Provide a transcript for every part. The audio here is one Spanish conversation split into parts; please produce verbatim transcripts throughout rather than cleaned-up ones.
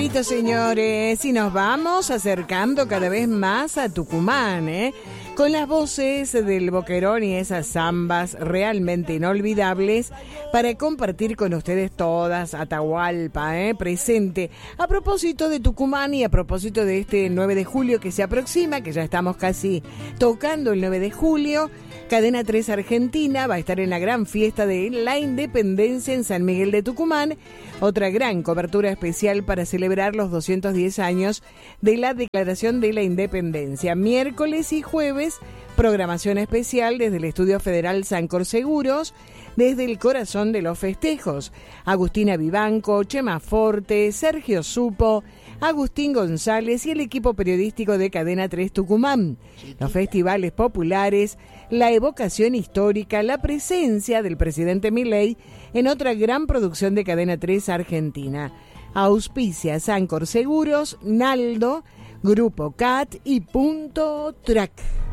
Listo, señores, y nos vamos acercando cada vez más a Tucumán, ¿eh? Con las voces del Boquerón y esas zambas realmente inolvidables para compartir con ustedes todas Atahualpa, ¿eh? Presente. A propósito de Tucumán y a propósito de este nueve de julio que se aproxima, que ya estamos casi tocando el nueve de julio, Cadena tres Argentina va a estar en la gran fiesta de la Independencia en San Miguel de Tucumán, otra gran cobertura especial para celebrar los doscientos diez años de la Declaración de la Independencia. Miércoles y jueves, programación especial desde el Estudio Federal Sancor Seguros, desde el corazón de los festejos. Agustina Vivanco, Chema Forte, Sergio Supo, Agustín González y el equipo periodístico de Cadena tres Tucumán. Los festivales populares, la evocación histórica, la presencia del presidente Milei en otra gran producción de Cadena tres Argentina. Auspicia Sancor Seguros, Naldo, Grupo C A T y Punto Track.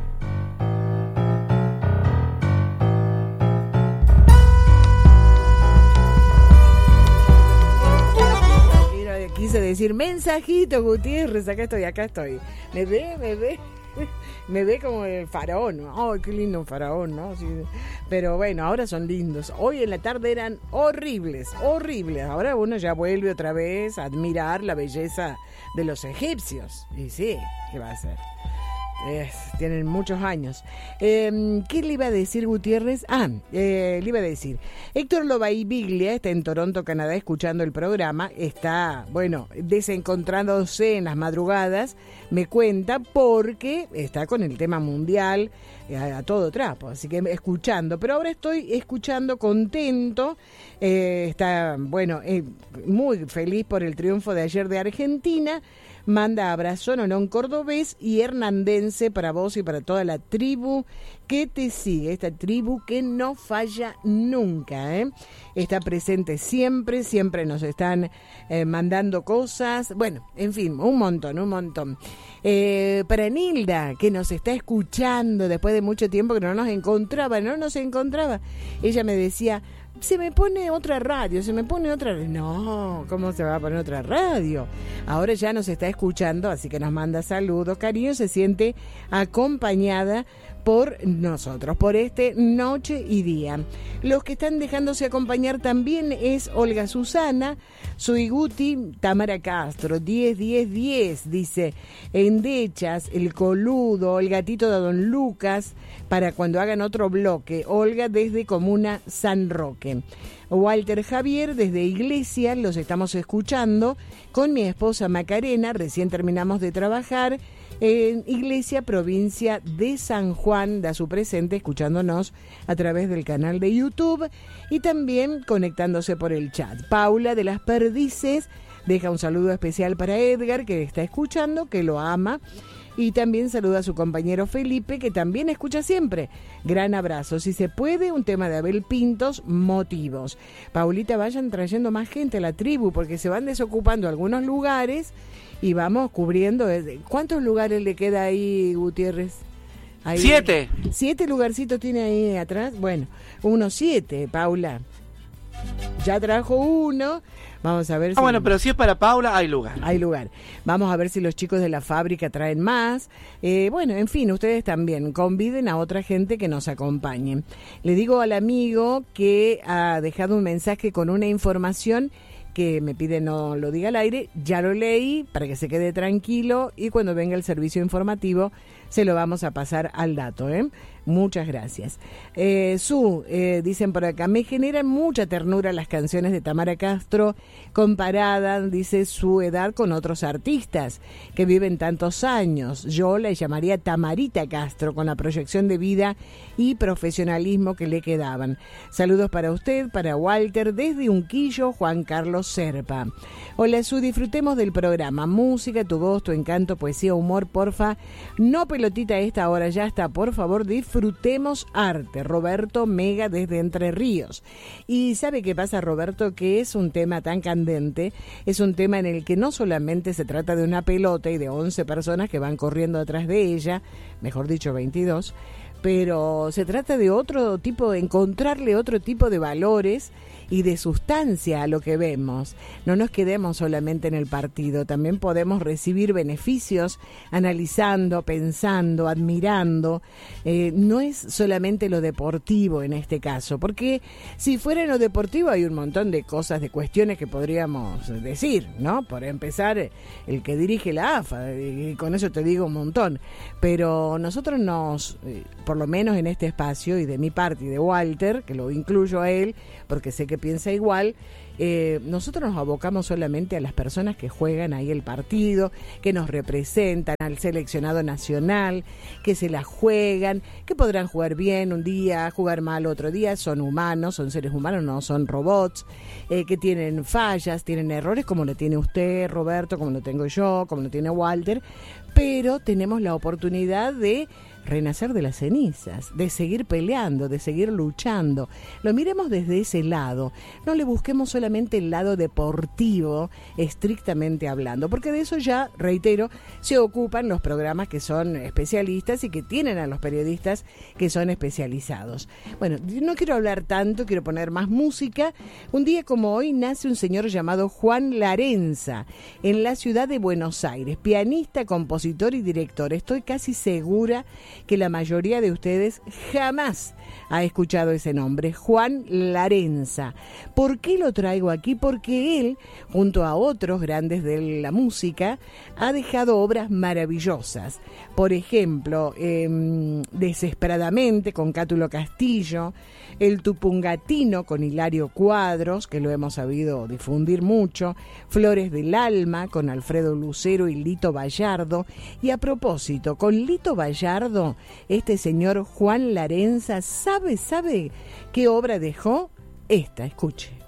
Quise decir, mensajito, Gutiérrez, acá estoy, acá estoy. Me ve, me ve, me ve como el faraón. ¡Ay, qué lindo un faraón!, ¿no? Sí. Pero bueno, ahora son lindos. Hoy en la tarde eran horribles, horribles. Ahora uno ya vuelve otra vez a admirar la belleza de los egipcios. Y sí, ¿qué va a hacer? Eh, tienen muchos años. Eh, ¿Qué le iba a decir, Gutiérrez? Ah, eh, le iba a decir, Héctor Lobaí Biglia está en Toronto, Canadá, escuchando el programa. Está, bueno, desencontrándose en las madrugadas, me cuenta, porque está con el tema mundial eh, a, a todo trapo, así que escuchando. Pero ahora estoy escuchando contento. Eh, está, bueno, eh, muy feliz por el triunfo de ayer de Argentina. Manda abrazo, nonón cordobés y hernandense para vos y para toda la tribu que te sigue, esta tribu que no falla nunca, ¿eh? Está presente siempre, siempre nos están eh, mandando cosas, bueno, en fin, un montón, un montón. Eh, para Nilda, que nos está escuchando después de mucho tiempo que no nos encontraba, no nos encontraba, ella me decía, se me pone otra radio, se me pone otra... No, ¿cómo se va a poner otra radio? Ahora ya nos está escuchando, así que nos manda saludos, cariño, se siente acompañada por nosotros, por este Noche y Día. Los que están dejándose acompañar también es Olga Susana, Suiguti, Tamara Castro, diez, diez, diez, dice, Endechas, El Coludo, el gatito de Don Lucas, para cuando hagan otro bloque, Olga desde Comuna San Roque. Walter Javier desde Iglesia, los estamos escuchando, con mi esposa Macarena, recién terminamos de trabajar, en Iglesia, provincia de San Juan, da su presente escuchándonos a través del canal de YouTube y también conectándose por el chat. Paula de las Perdices deja un saludo especial para Edgar, que está escuchando, que lo ama, y también saluda a su compañero Felipe, que también escucha siempre. Gran abrazo. Si se puede, un tema de Abel Pintos, Motivos. Paulita, vayan trayendo más gente a la tribu, porque se van desocupando algunos lugares y vamos cubriendo. ¿Cuántos lugares le queda ahí, Gutiérrez? Ahí, siete. ¿Siete lugarcitos tiene ahí atrás? Bueno, unos siete, Paula. Ya trajo uno. Vamos a ver si... Ah, bueno, pero si es para Paula, hay lugar. Hay lugar. Vamos a ver si los chicos de la fábrica traen más. Eh, bueno, en fin, ustedes también conviden a otra gente que nos acompañe. Le digo al amigo que ha dejado un mensaje con una información que me pide no lo diga al aire. Ya lo leí para que se quede tranquilo y cuando venga el servicio informativo se lo vamos a pasar al dato, ¿eh? Muchas gracias. Eh, Su, eh, dicen por acá, me generan mucha ternura las canciones de Tamara Castro comparadas, dice, su edad con otros artistas que viven tantos años. Yo la llamaría Tamarita Castro con la proyección de vida y profesionalismo que le quedaban. Saludos para usted, para Walter, desde Unquillo, Juan Carlos Serpa. Hola Su, disfrutemos del programa. Música, tu voz, tu encanto, poesía, humor, porfa. No pelotita a esta hora, ya está, por favor, disfrutemos arte. Roberto Mega desde Entre Ríos. Y ¿sabe qué pasa, Roberto? Que es un tema tan candente, es un tema en el que no solamente se trata de una pelota y de once personas que van corriendo atrás de ella, mejor dicho veintidós, pero se trata de otro tipo, encontrarle otro tipo de valores y de sustancia a lo que vemos. No nos quedemos solamente en el partido, también podemos recibir beneficios analizando, pensando, admirando. Eh, no es solamente lo deportivo en este caso, porque si fuera en lo deportivo hay un montón de cosas, de cuestiones que podríamos decir, ¿no? Por empezar, el que dirige la A F A, y con eso te digo un montón, pero nosotros nos, eh, por lo menos en este espacio, y de mi parte y de Walter, que lo incluyo a él, porque sé que piensa igual, eh, nosotros nos abocamos solamente a las personas que juegan ahí el partido, que nos representan, al seleccionado nacional, que se la juegan, que podrán jugar bien un día, jugar mal otro día, son humanos, son seres humanos, no son robots, eh, que tienen fallas, tienen errores como lo tiene usted, Roberto, como lo tengo yo, como lo tiene Walter, pero tenemos la oportunidad de renacer de las cenizas, de seguir peleando, de seguir luchando. Lo miremos desde ese lado, no le busquemos solamente el lado deportivo, estrictamente hablando, porque de eso ya, reitero, se ocupan los programas que son especialistas y que tienen a los periodistas que son especializados. Bueno, no quiero hablar tanto, quiero poner más música. Un día como hoy nace un señor llamado Juan Larenza, en la ciudad de Buenos Aires, pianista, compositor y director. Estoy casi segura que la mayoría de ustedes jamás ha escuchado ese nombre, Juan Larenza. ¿Por qué lo traigo aquí? Porque él, junto a otros grandes de la música, ha dejado obras maravillosas. Por ejemplo, eh, Desesperadamente con Cátulo Castillo, El Tupungatino con Hilario Cuadros, que lo hemos sabido difundir mucho, Flores del Alma con Alfredo Lucero y Lito Vallardo. Y a propósito, con Lito Vallardo, este señor Juan Larenza, ¿sabe, sabe qué obra dejó? Esta, escuche.